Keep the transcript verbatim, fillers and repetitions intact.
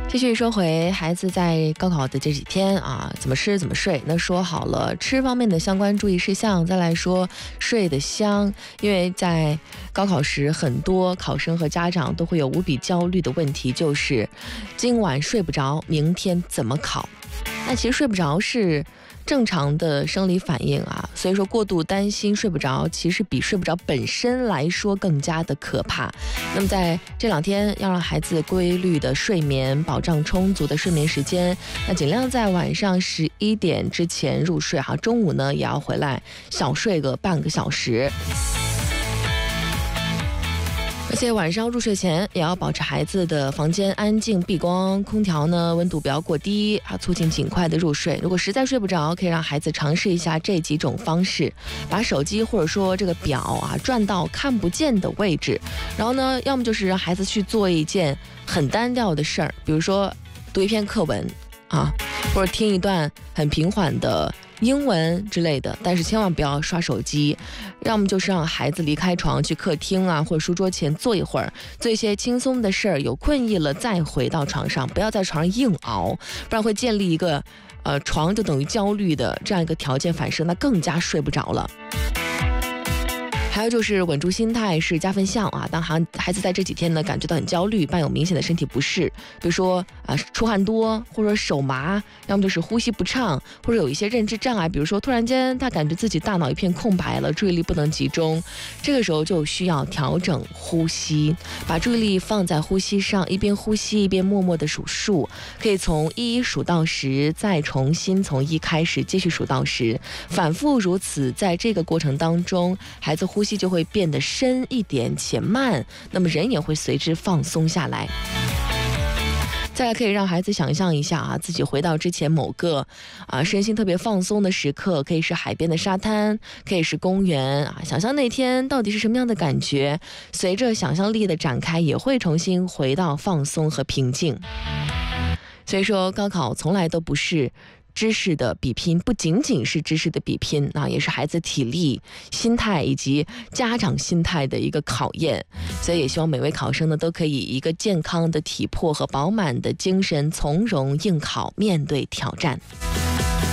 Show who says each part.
Speaker 1: 继续说回孩子在高考的这几天啊，怎么吃怎么睡。那说好了吃方面的相关注意事项，再来说睡得香。因为在高考时，很多考生和家长都会有无比焦虑的问题，就是今晚睡不着，明天怎么考？那其实睡不着是正常的生理反应啊，所以说过度担心睡不着，其实比睡不着本身来说更加的可怕。那么在这两天要让孩子规律的睡眠，保障充足的睡眠时间，那尽量在晚上十一点之前入睡哈，中午呢也要回来小睡个半个小时。而且晚上入睡前也要保持孩子的房间安静闭光，空调呢温度不要过低啊，促进尽快的入睡。如果实在睡不着，可以让孩子尝试一下这几种方式：把手机或者说这个表啊转到看不见的位置，然后呢，要么就是让孩子去做一件很单调的事儿，比如说读一篇课文啊，或者听一段很平缓的英文之类的，但是千万不要刷手机。要么就是让孩子离开床去客厅啊或者书桌前坐一会儿，做一些轻松的事儿，有困意了再回到床上，不要在床上硬熬，不然会建立一个呃床就等于焦虑的这样一个条件反射，那更加睡不着了。还有就是稳住心态是加分项啊！当孩孩子在这几天呢感觉到很焦虑，伴有明显的身体不适，比如说啊出汗多，或者手麻，要么就是呼吸不畅，或者有一些认知障碍，比如说突然间他感觉自己大脑一片空白了，注意力不能集中，这个时候就需要调整呼吸，把注意力放在呼吸上，一边呼吸一边默默的数数，可以从一数到十，再重新从一开始继续数到十，反复如此，在这个过程当中，孩子呼吸就会变得深一点且慢，那么人也会随之放松下来。再来可以让孩子想象一下啊，自己回到之前某个啊身心特别放松的时刻，可以是海边的沙滩，可以是公园啊，想象那天到底是什么样的感觉，随着想象力的展开，也会重新回到放松和平静。所以说高考从来都不是知识的比拼，不仅仅是知识的比拼啊，也是孩子体力、心态以及家长心态的一个考验。所以也希望每位考生呢，都可以以一个健康的体魄和饱满的精神，从容应考，面对挑战。